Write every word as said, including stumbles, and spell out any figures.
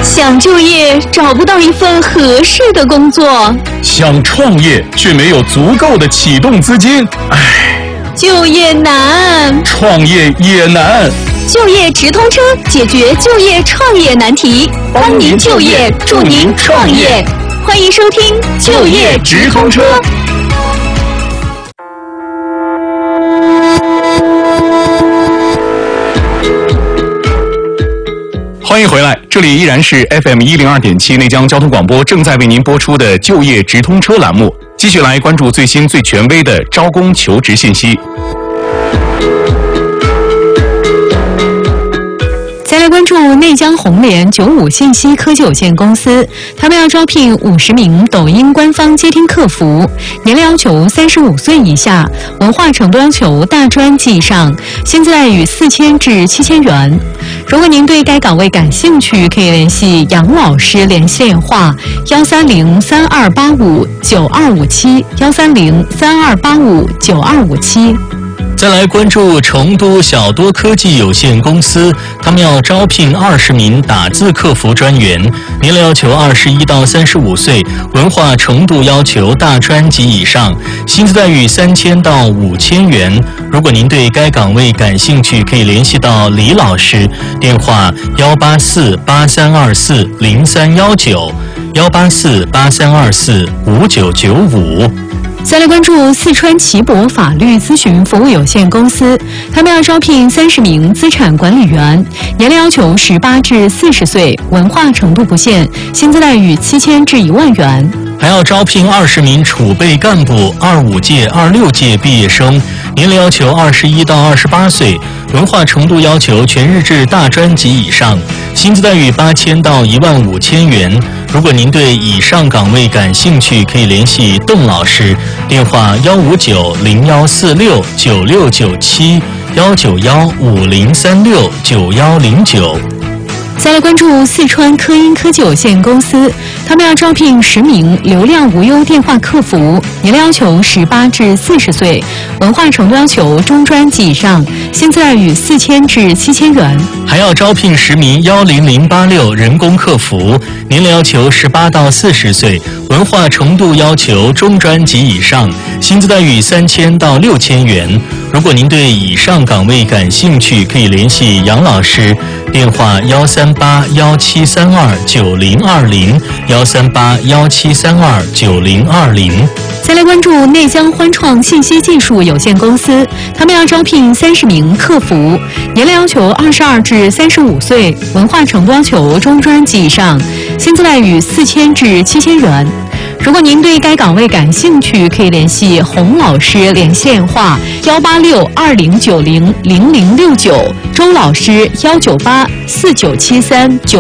想就业找不到一份合适的工作， 想创业却没有足够的启动资金，唉， 就业难， 创业也难。 就业直通车解决就业创业难题，帮您就业，助您创业。欢迎收听就业直通车。 欢迎回来，这里依然是 F M 一零二点七内江交通广播正在为您播出的就业直通车栏目，继续来关注最新最权威的招工求职信息。 再来关注内江红联九五信息科技有限公司，他们要招聘五十名抖音官方接听客服，年龄要求三十五岁以下，文化程度要求大专及以上，薪资待遇四千至七千元。如果您对该岗位感兴趣，可以联系杨老师联系电话幺三零三二八五九二五七幺三零三二八五九二五七。 再来关注成都小多科技有限公司，他们要招聘二十名打字客服专员，年龄要求二十一到三十五岁，文化程度要求大专及以上，薪资待遇三千到五千元。如果您对该岗位感兴趣，可以联系到李老师，电话幺八四八三二四零三幺九幺八四八三二四五九九五。 再来关注四川奇博法律咨询服务有限公司，他们要招聘三十名资产管理员，年龄要求十八至四十岁，文化程度不限，薪资待遇七千至一万元。 还要招聘二十名储备干部，二五届、二六届毕业生，年龄要求二十一到二十八岁，文化程度要求全日制大专及以上，薪资待遇八千到一万五千元。如果您对以上岗位感兴趣，可以联系邓老师，电话幺五九零幺四六九六九七幺九幺五零三六九幺零九。 再来关注四川科音科技有限公司，他们要招聘十名流量无忧电话客服，年龄要求十八至四十岁，文化程度要求中专及以上，薪资待遇四千至七千元。 还要招聘十名幺零零八六人工客服，年龄要求十八到四十岁，文化程度要求中专及以上，薪资待遇三千到六千元。如果您对以上岗位感兴趣，可以联系杨老师，电话幺三八幺七三二九零二零幺三八幺七三二九零二零。 再来关注内江欢创信息技术有限公司，他们要招聘三十名客服，年龄要求二十二至三十五岁，文化程度要求中专及以上，薪资待遇四千至七千元。如果您对该岗位感兴趣，可以联系洪老师联系电话幺八六二零九零零零六九，周老师幺九八四九七三九。